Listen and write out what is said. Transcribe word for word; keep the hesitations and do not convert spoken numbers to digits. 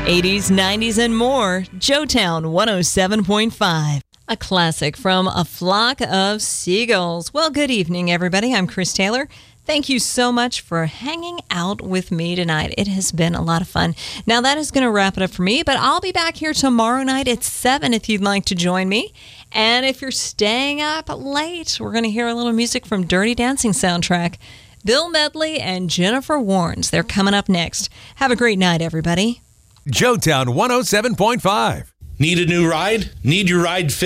eighties, nineties, and more. Joetown one oh seven point five. A classic from A Flock of Seagulls. Well, good evening, everybody. I'm Chris Taylor. Thank you so much for hanging out with me tonight. It has been a lot of fun. Now, that is going to wrap it up for me, but I'll be back here tomorrow night at seven if you'd like to join me. And if you're staying up late, we're going to hear a little music from Dirty Dancing soundtrack. Bill Medley and Jennifer Warnes. They're coming up next. Have a great night, everybody. Joetown one oh seven point five. Need a new ride? Need your ride fixed?